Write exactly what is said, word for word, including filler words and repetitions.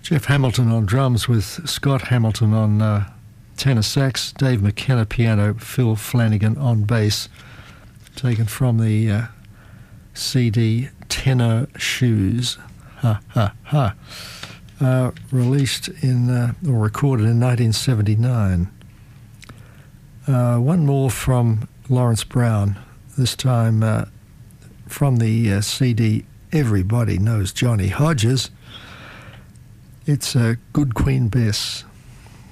Jeff Hamilton on drums with Scott Hamilton on uh, tenor sax, Dave McKenna piano, Phil Flanagan on bass. Taken from the uh, C D Tenor Shoes. Ha, ha, ha. Uh, released in, uh, or recorded in nineteen seventy-nine. Uh, one more from Lawrence Brown, this time uh, from the uh, C D Everybody Knows Johnny Hodges. It's uh, Good Queen Bess.